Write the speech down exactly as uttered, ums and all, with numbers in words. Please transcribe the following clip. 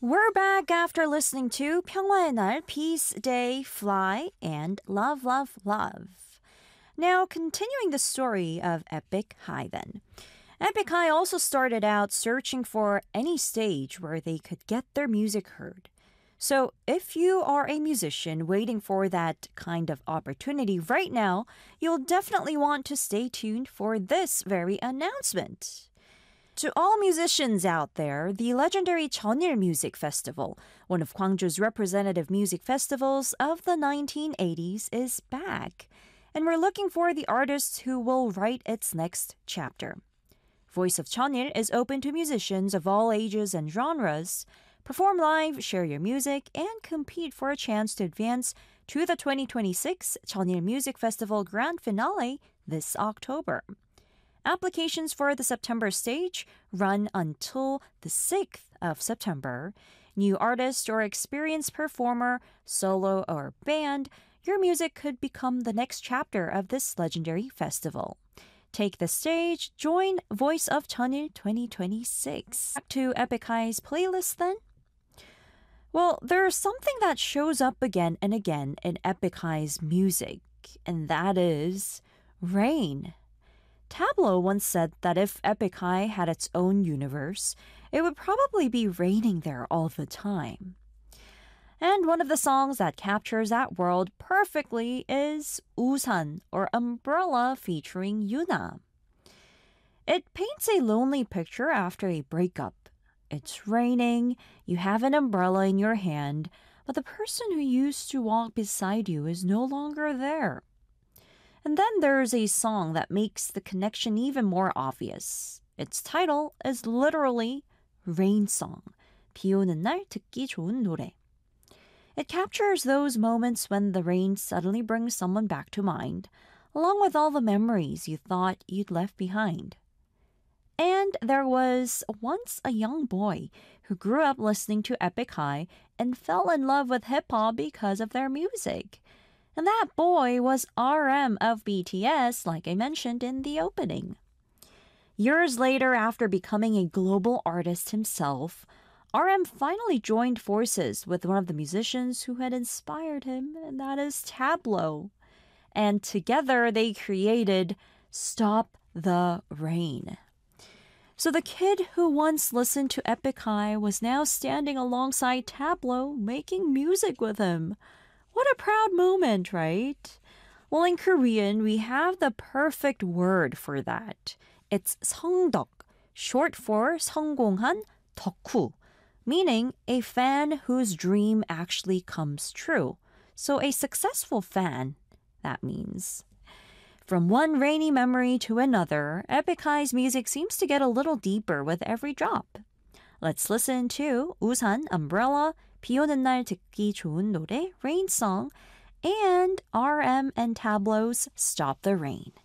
We're back after listening to 평화의 날, Peace Day, Fly, and Love, Love, Love. Now, continuing the story of Epic High then. Epic High also started out searching for any stage where they could get their music heard. So if you are a musician waiting for that kind of opportunity right now, you'll definitely want to stay tuned for this very announcement. To all musicians out there, the legendary Cheonil Music Festival, one of Gwangju's representative music festivals of the nineteen eighties, is back. And we're looking for the artists who will write its next chapter. Voice of Cheonil is open to musicians of all ages and genres. Perform live, share your music, and compete for a chance to advance to the twenty twenty-six Cheonil Music Festival Grand Finale this October. Applications for the September stage run until the sixth of September. New artist or experienced performer, solo or band, your music could become the next chapter of this legendary festival. Take the stage, join Voice of Cheonil twenty twenty-six. Back to Epic High's playlist then. Well, there's something that shows up again and again in Epic High's music, and that is rain. Tableau once said that if Epic High had its own universe, it would probably be raining there all the time. And one of the songs that captures that world perfectly is 우산, or Umbrella, featuring Yuna. It paints a lonely picture after a breakup. It's raining, you have an umbrella in your hand, but the person who used to walk beside you is no longer there. And then there's a song that makes the connection even more obvious. Its title is literally Rain Song, 비 오는 날 듣기 좋은 노래. It captures those moments when the rain suddenly brings someone back to mind, along with all the memories you thought you'd left behind. And there was once a young boy who grew up listening to Epic High and fell in love with hip-hop because of their music. And that boy was R M of B T S, like I mentioned in the opening. Years later, after becoming a global artist himself, R M finally joined forces with one of the musicians who had inspired him, and that is Tableau. And together they created Stop the Rain. So the kid who once listened to Epic High was now standing alongside Tableau, making music with him. What a proud moment, right? Well, in Korean, we have the perfect word for that. It's 성덕, short for 성공한 덕후, meaning a fan whose dream actually comes true. So a successful fan, that means. From one rainy memory to another, Epic High's music seems to get a little deeper with every drop. Let's listen to 우산, Umbrella, 비 오는 날 듣기 좋은 노래, Rain Song, and R M and Tableau's Stop the Rain.